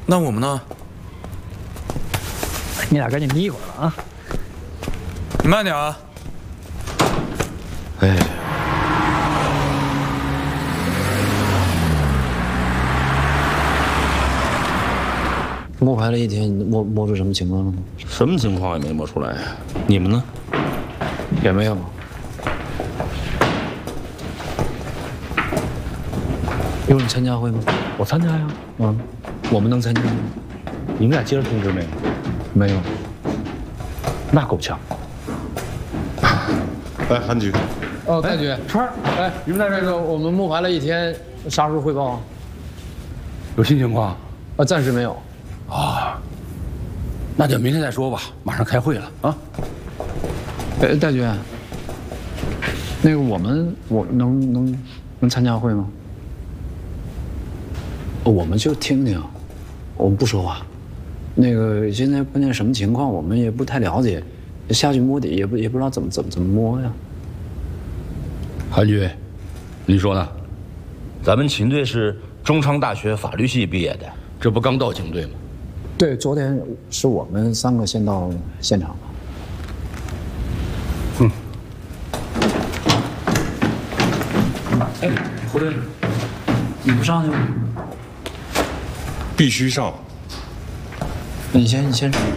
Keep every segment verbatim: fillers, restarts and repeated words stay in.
那我们呢？ 你俩赶紧眯会儿了啊！ 你慢点啊！ 哎， 摸排了一天，摸摸出什么情况了吗？ 什么情况也没摸出来。你们呢？ 也没有。有你参加会吗？ 我参加呀。 嗯，我们能参加吗？ 你们俩接着通知没有？ 没有。 那够呛。 哎，韩局。 哦，戴局，川儿，哎，你们在这个我们摸排了一天，啥时候汇报啊？ 有新情况？ 啊，暂时没有。 啊，那就明天再说吧，马上开会了啊。 哎，戴局，那个我们我能能能参加会吗？我们就听听，我们不说话。那个现在关键什么情况，我们也不太了解，下去摸底也不也不知道怎么怎么怎么摸呀。 韩局，你说呢？ 咱们秦队是中昌大学法律系毕业的， 这不刚到警队吗？ 对，昨天是我们三个先到现场的。 嗯。哎，胡队， 你不上去吗？ 必须上。 你先，你先上。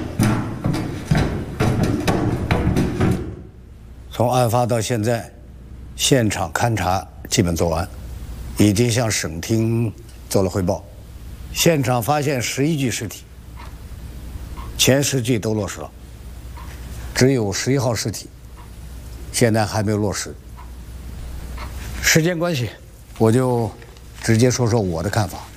从案发到现在，现场勘查基本做完，已经向省厅做了汇报。现场发现十一具尸体，前十具都落实了，只有十一号尸体现在还没有落实。时间关系，我就直接说说我的看法。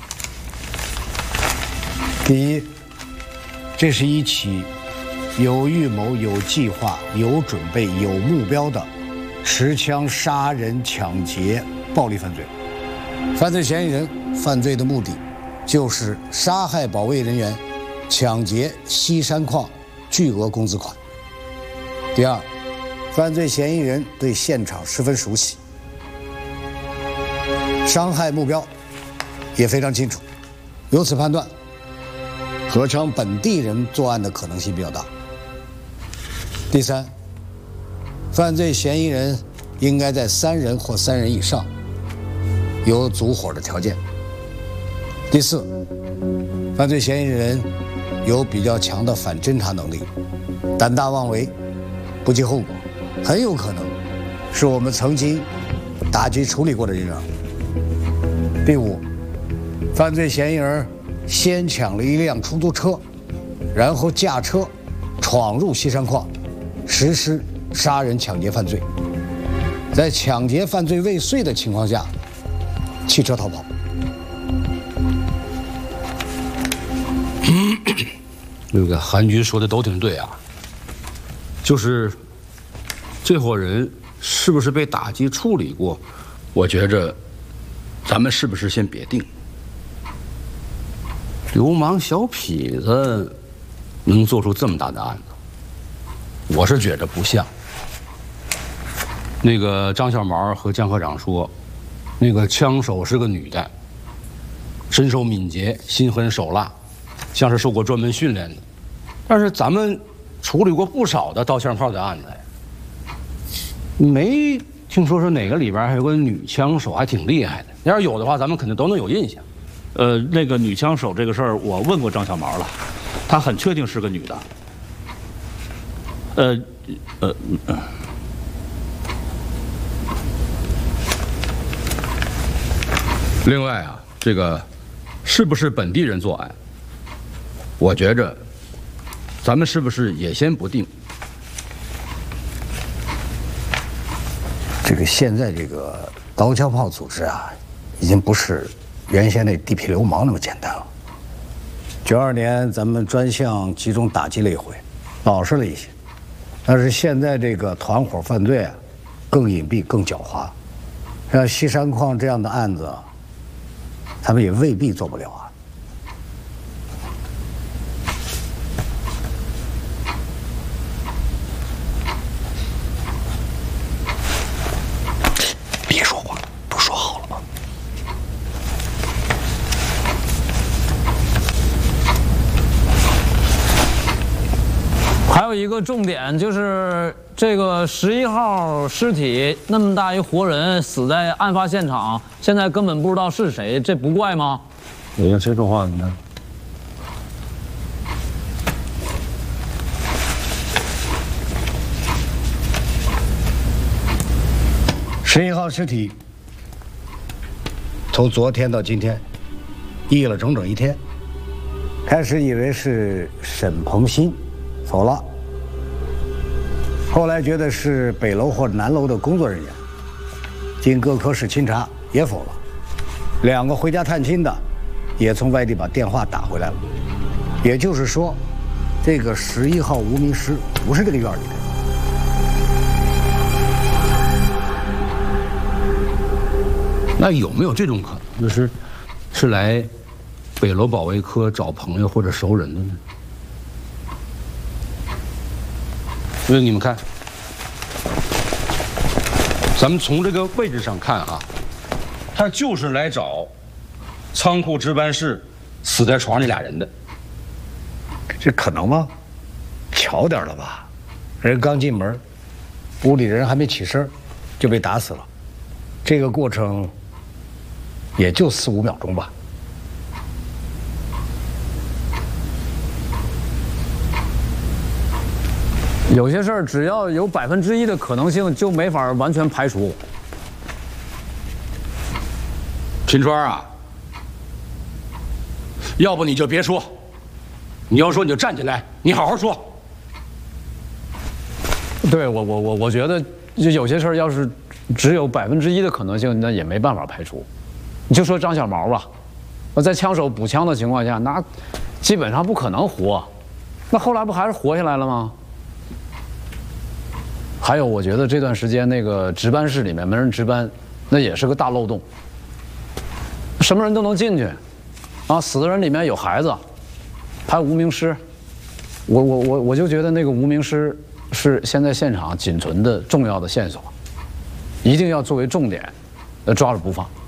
第一，这是一起有预谋、有计划、有准备、有目标的持枪杀人、抢劫、暴力犯罪。犯罪嫌疑人犯罪的目的就是杀害保卫人员，抢劫西山矿巨额工资款。第二，犯罪嫌疑人对现场十分熟悉，伤害目标也非常清楚，由此判断，合昌本地人作案的可能性比较大。第三，犯罪嫌疑人应该在三人或三人以上，有组伙的条件。第四，犯罪嫌疑人有比较强的反侦查能力，胆大妄为，不计后果，很有可能是我们曾经打击处理过的人员。第五，犯罪嫌疑人先抢了一辆出租车，然后驾车闯入西山矿，实施杀人抢劫犯罪，在抢劫犯罪未遂的情况下弃车逃跑。 那个韩局说的都挺对啊，就是这伙人是不是被打击处理过？我觉着咱们是不是先别定？流氓小痞子能做出这么大的案子，我是觉着不像。那个张小毛和江科长说，那个枪手是个女的，身手敏捷，心狠手辣，像是受过专门训练的。但是咱们处理过不少的刀枪炮的案子呀，没听说说哪个里边还有个女枪手还挺厉害的。要是有的话，咱们肯定都能有印象。 呃，那个女枪手这个事儿，我问过张小毛了，她很确定是个女的。呃，呃，呃另外啊，这个是不是本地人作案？我觉着，咱们是不是也先不定？ 这个现在这个刀枪炮组织啊，已经不是原先那地痞流氓那么简单了。九二年咱们专项集中打击了一回，老实了一些，但是现在这个团伙犯罪啊，更隐蔽、更狡猾。像西山矿这样的案子，他们也未必做不了啊。 别说话，不说好了吗？ 有一个重点就是这个十一号尸体那么大一活人死在案发现场，现在根本不知道是谁，这不怪吗？ 哎呀，这种话呢？ 十一号尸体从昨天到今天，熨了整整一天。开始以为是沈鹏鑫否了，后来觉得是北楼或南楼的工作人员，经各科室清查也否了。两个回家探亲的也从外地把电话打回来了，也就是说，这个十一号无名尸不是这个院里的。 那有没有这种可能，就是是来北楼保卫科找朋友或者熟人的呢？因为你们看，咱们从这个位置上看啊，他就是来找仓库值班室死在床上那俩人的。 这可能吗？巧点了吧？人刚进门，屋里人还没起身，就被打死了。这个过程也就四五秒钟吧。 有些事儿只要有百分之一的可能性，就没法完全排除。 秦川啊，要不你就别说，你要说你就站起来，你好好说。 对我我我我觉得，就有些事儿要是只有百分之一的可能性，那也没办法排除。你就说张小毛吧，我在枪手补枪的情况下，那基本上不可能活。那后来不还是活下来了吗？还有，我觉得这段时间那个值班室里面没人值班，那也是个大漏洞。什么人都能进去，啊，死的人里面有孩子，还有无名尸。我我我我就觉得那个无名尸是现在现场仅存的重要的线索，一定要作为重点，呃，抓住不放。